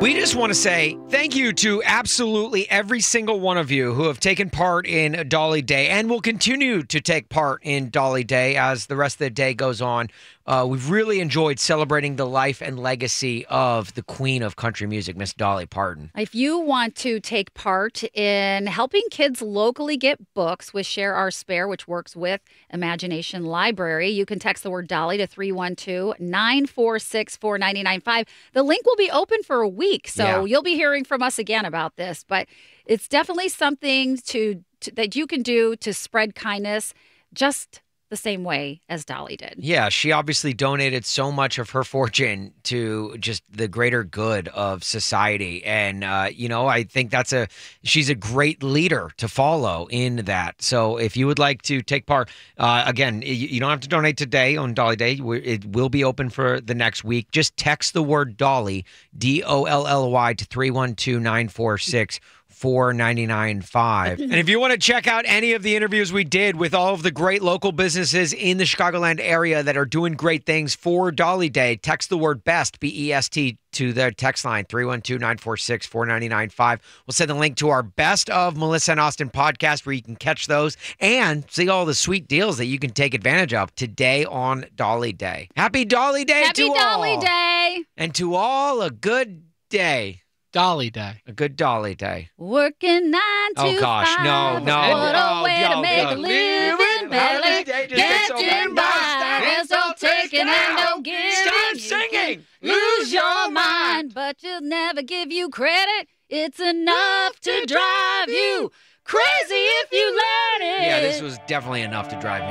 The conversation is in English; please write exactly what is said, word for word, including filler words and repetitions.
We just want to say thank you to absolutely every single one of you who have taken part in Dolly Day and will continue to take part in Dolly Day as the rest of the day goes on. Uh, we've really enjoyed celebrating the life and legacy of the queen of country music, Miss Dolly Parton. If you want to take part in helping kids locally get books with Share Our Spare, which works with Imagination Library, you can text the word Dolly to three one two, nine four six, four nine nine five. The link will be open for a week, so Yeah. you'll be hearing from us again about this. But it's definitely something to, to that you can do to spread kindness just the same way as Dolly did. Yeah, she obviously donated so much of her fortune to just the greater good of society. And, uh, you know, I think that's a, she's a great leader to follow in that. So if you would like to take part, uh, again, you, you don't have to donate today on Dolly Day. It will be open for the next week. Just text the word Dolly, D O L L Y, to three one two, nine four six, four nine nine five. And if you want to check out any of the interviews we did with all of the great local businesses in the Chicagoland area that are doing great things for Dolly Day, text the word BEST, B E S T, to the text line, three one two, nine four six, four nine nine five. We'll send a link to our Best of Melissa and Austin podcast where you can catch those and see all the sweet deals that you can take advantage of today on Dolly Day. Happy Dolly Day Happy to Dolly all. Day! And to all, a good day. Dolly Day. A good Dolly Day. Working nine to Oh, gosh, five. no, no. What a Oh, way no, to make no. a living, belly. Day just gets so Getting bad. by. There's no taking and no giving. Stop You singing. Lose your mind, but you'll never give you credit. It's enough to drive you crazy if you let it. Yeah, this was definitely enough to drive me